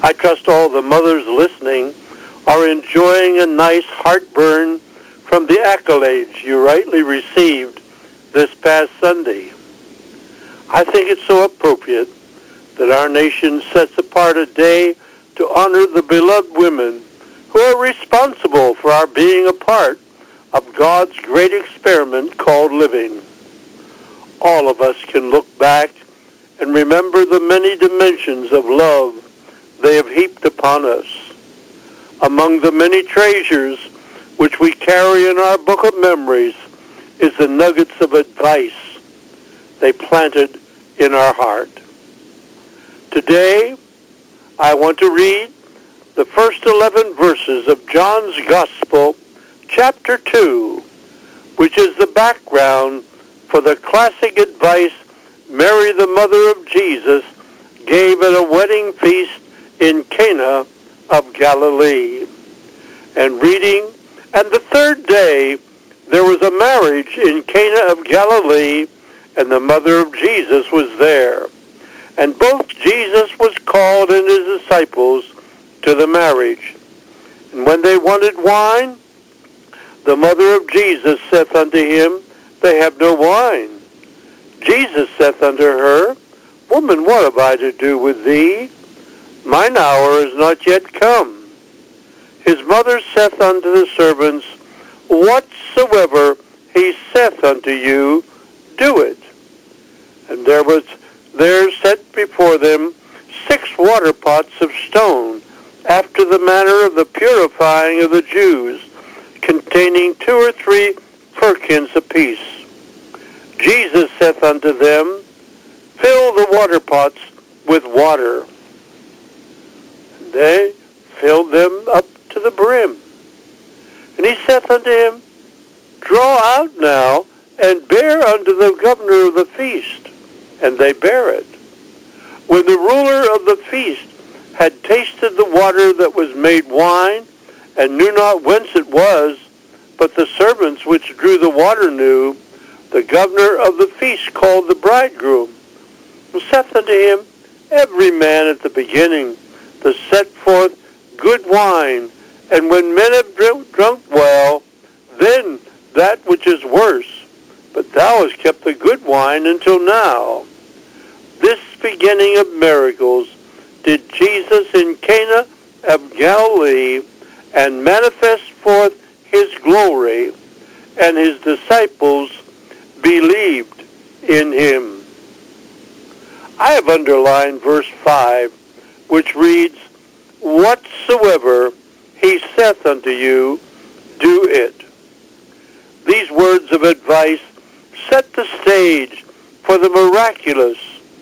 I trust all the mothers listening are enjoying a nice heartburn from the accolades you rightly received this past Sunday. I think it's so appropriate that our nation sets apart a day to honor the beloved women who are responsible for our being a part of God's great experiment called living. All of us can look back and remember the many dimensions of love they have heaped upon us. Among the many treasures which we carry in our book of memories is the nuggets of advice they planted in our heart. Today, I want to read the first 11 verses of John's Gospel, chapter 2, which is the background for the classic advice Mary, the mother of Jesus, gave at a wedding feast in Cana of Galilee. And reading, and the third day there was a marriage in Cana of Galilee, and the mother of Jesus was there. And both Jesus was called and his disciples to the marriage. And when they wanted wine, the mother of Jesus saith unto him, They have no wine. Jesus saith unto her, Woman, what have I to do with thee? Mine hour is not yet come. His mother saith unto the servants, Whatsoever he saith unto you, do it. And there was there set before them 6 water pots of stone, after the manner of the purifying of the Jews, containing 2 or 3 firkins apiece. Jesus saith unto them, Fill the water pots with water. And they filled them up to the brim. And he saith unto him, Draw out now, and bear unto the governor of the feast. And they bare it. When the ruler of the feast had tasted the water that was made wine, and knew not whence it was, but the servants which drew the water knew, the governor of the feast called the bridegroom, and saith unto him, Every man at the beginning does set forth good wine, and when men have drunk well, then that which is worse. But thou hast kept the good wine until now. This beginning of miracles did Jesus in Cana of Galilee, and manifest forth his glory, and his disciples believed in him. I have underlined verse 5, which reads, Whatsoever he saith unto you, do it. These words of advice set the stage for the miraculous.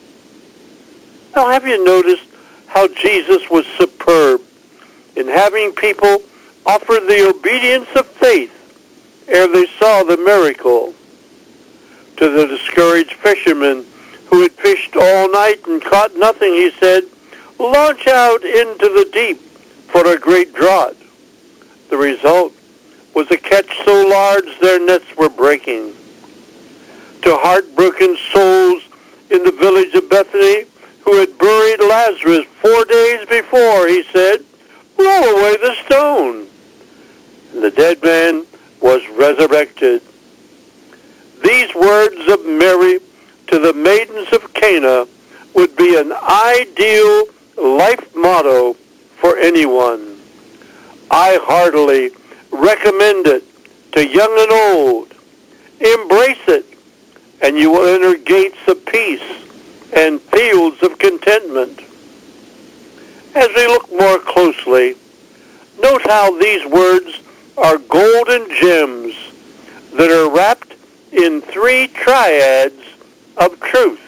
Now, have you noticed how Jesus was superb in having people offer the obedience of faith ere they saw the miracle? To the discouraged fishermen who had fished all night and caught nothing, he said, Launch out into the deep for a great draught. The result was a catch so large their nets were breaking. To heartbroken souls in the village of Bethany who had buried Lazarus 4 days before, he said, Roll away the stone. And the dead man was resurrected. These words of Mary to the maidens of Cana would be an ideal life motto for anyone. I heartily recommend it to young and old. Embrace it, and you will enter gates of peace and fields of contentment. As we look more closely, note how these words are golden gems that are wrapped in 3 triads of truth.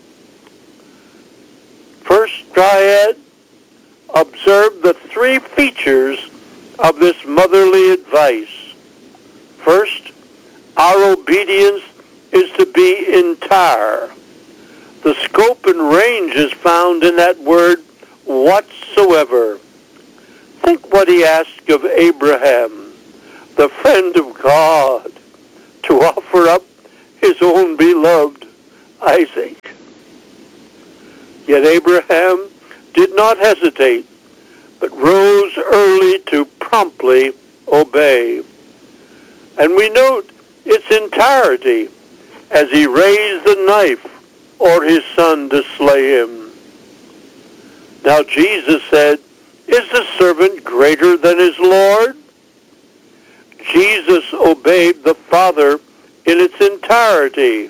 First triad, observe the 3 features of this motherly advice. First, our obedience is to be entire. The scope and range is found in that word, whatsoever. Think what he asked of Abraham, the friend of God, to offer up his own beloved Isaac. Yet Abraham did not hesitate but rose early to promptly obey. And we note its entirety as he raised the knife or his son to slay him. Now Jesus said, "Is the servant greater than his Lord?" Jesus obeyed the Father in its entirety.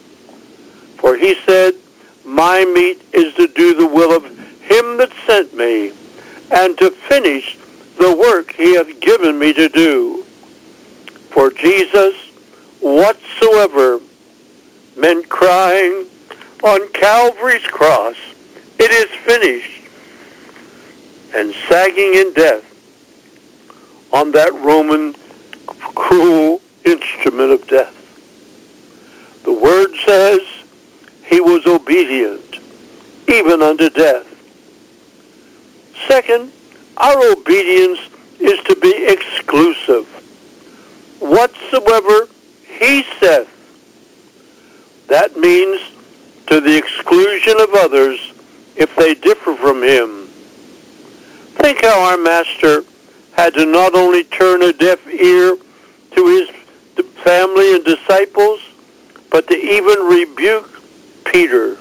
For he said, "My meat is to do the will of him that sent me, and to finish the work he hath given me to do." For Jesus, whatsoever meant crying on Calvary's cross, "It is finished," and sagging in death on that Roman cruel instrument of death. The Word says he was obedient, even unto death. Second, our obedience is to be exclusive. Whatsoever he saith. That means to the exclusion of others if they differ from him. Think how our Master had to not only turn a deaf ear to his family and disciples, but to even rebuke Peter.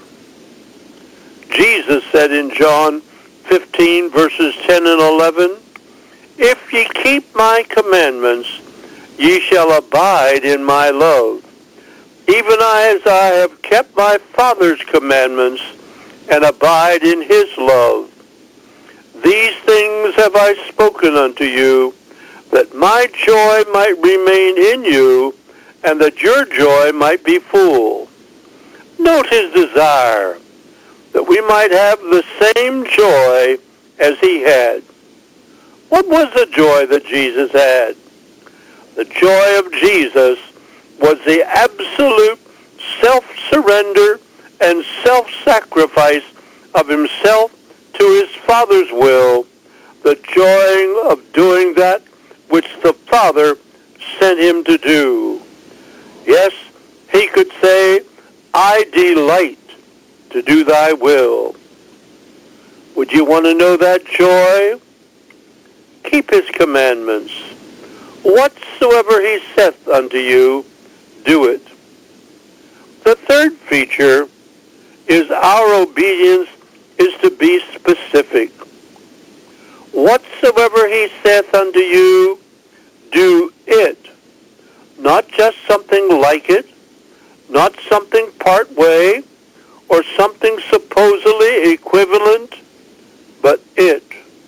Jesus said in John 15, verses 10 and 11, "If ye keep my commandments, ye shall abide in my love, even as I have kept my Father's commandments, and abide in his love. These things have I spoken unto you, that my joy might remain in you, and that your joy might be full." Note his desire, that we might have the same joy as he had. What was the joy that Jesus had? The joy of Jesus was the absolute self-surrender and self-sacrifice of himself to his Father's will, the joy of doing that which the Father sent him to do. Yes, he could say, "I delight to do thy will." Would you want to know that joy? Keep his commandments. Whatsoever he saith unto you, do it. The third feature is our obedience is to be specific. Whatsoever he saith unto you, do it. Not just something like it, not something part way, or something supposedly equivalent, but it.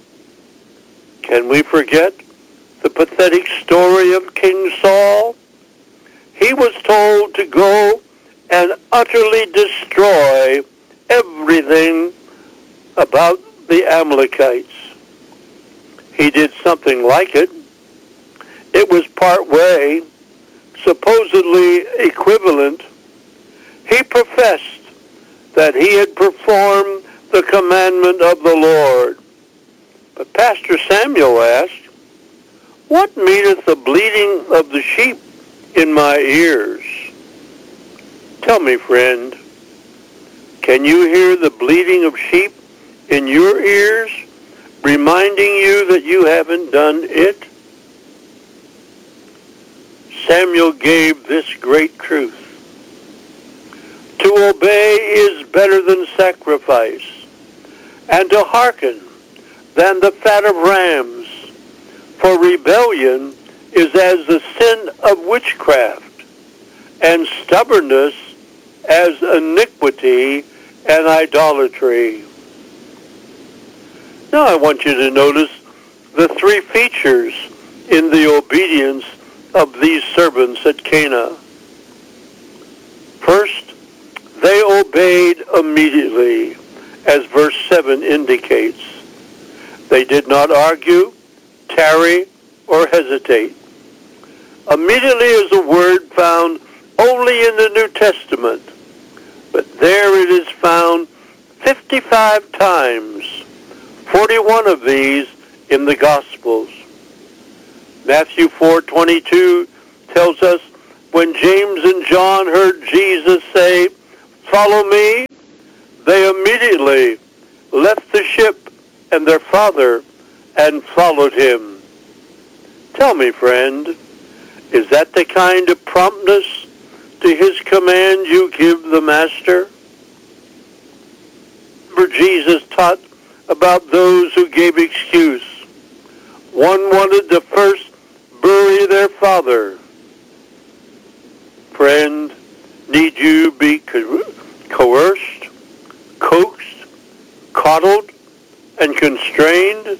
Can we forget the pathetic story of King Saul? He was told to go and utterly destroy everything about the Amalekites. He did something like it. It was part way, supposedly equivalent. He professed that he had performed the commandment of the Lord. But Pastor Samuel asked, "What meaneth the bleating of the sheep in my ears?" Tell me, friend, can you hear the bleating of sheep in your ears, reminding you that you haven't done it? Samuel gave this great truth. To obey is better than sacrifice, and to hearken than the fat of rams. For rebellion is as the sin of witchcraft, and stubbornness as iniquity and idolatry. Now I want you to notice the three features in the obedience of these servants at Cana. First, they obeyed immediately, as verse 7 indicates. They did not argue, tarry, or hesitate. Immediately is a word found only in the New Testament, but there it is found 55 times, 41 of these in the Gospels. Matthew 4:22 tells us, when James and John heard Jesus say, "Follow me," they immediately left the ship and their father and followed him. Tell me, friend, is that the kind of promptness to his command you give the Master? Remember, Jesus taught about those who gave excuse. One wanted to first bury their father. Friend, need you be coerced, coaxed, coddled, and constrained?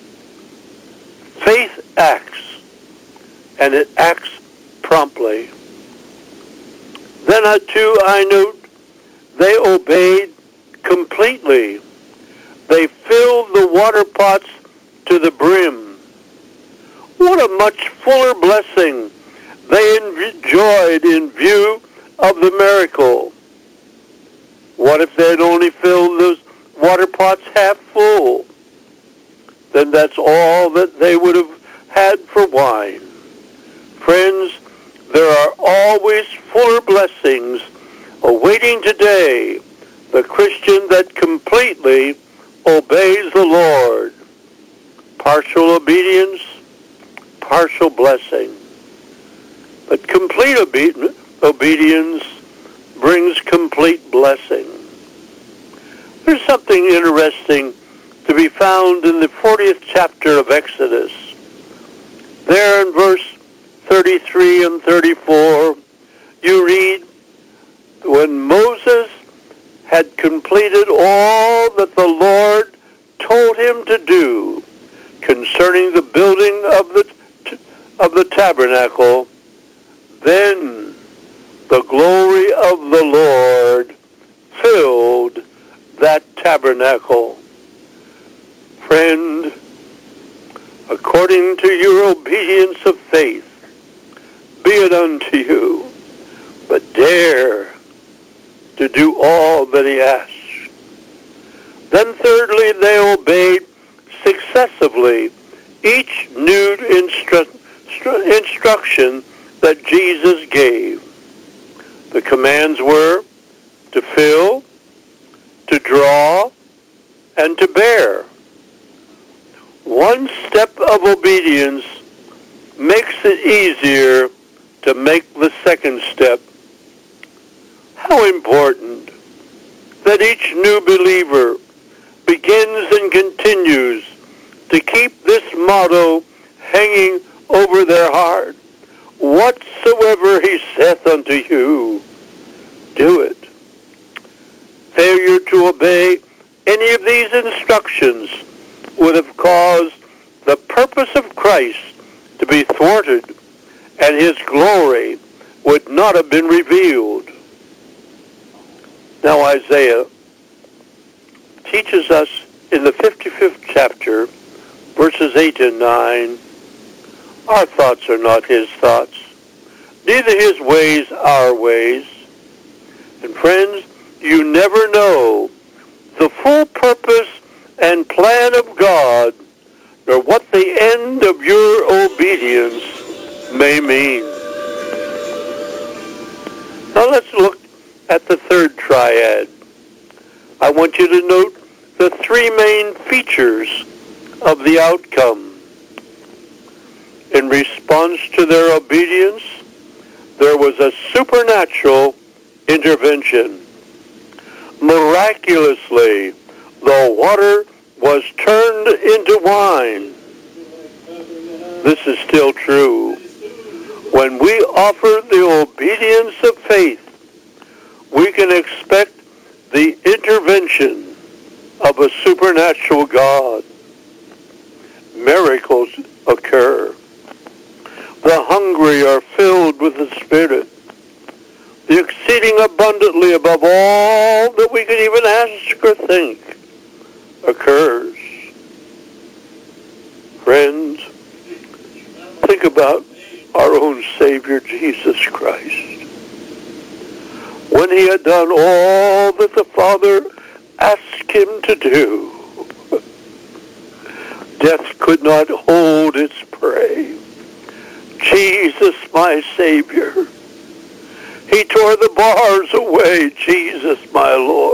Faith acts, and it acts promptly. Then I note, they obeyed completely. They filled the water pots to the brim. What a much fuller blessing they enjoyed in view of the miracle. What if they'd only filled those water pots half full? Then that's all that they would have had for wine. Friends, there are always fuller blessings awaiting today the Christian that completely obeys the Lord. Partial obedience, partial blessing. But complete obedience brings complete blessing. There's something interesting to be found in the 40th chapter of Exodus. There in verse 33 and 34, you read, when Moses had completed all that the Lord told him to do concerning the building of the tabernacle, then the glory of the Lord filled that tabernacle. Friend, according to your obedience of faith, be it unto you, but dare to do all that he asks. Then thirdly, they obeyed successively each new instruction that Jesus gave. The commands were to fill, to draw, and to bear. One step of obedience makes it easier to make the second step. How important that each new believer begins and continues to keep this motto hanging over their heart. Whatsoever he saith unto you, do it. Failure to obey any of these instructions would have caused the purpose of Christ to be thwarted, and his glory would not have been revealed. Now Isaiah teaches us in the 55th chapter, verses 8 and 9, our thoughts are not his thoughts, neither his ways our ways. And friends, you never know the full purpose and plan of God, nor what the end of your obedience may mean. Now let's look at the third triad. I want you to note the three main features of the outcome. In response to their obedience, there was a supernatural intervention. Miraculously, the water was turned into wine. This is still true. When we offer the obedience of faith, we can expect the intervention of a supernatural God. Miracles occur. The hungry are filled with the Spirit. The exceeding abundantly above all that we can even ask or think occurs. Friends, think about our own Savior Jesus Christ. When he had done all that the Father asked him to do, death could not hold its prey. Jesus, my Savior. He tore the bars away, Jesus, my Lord.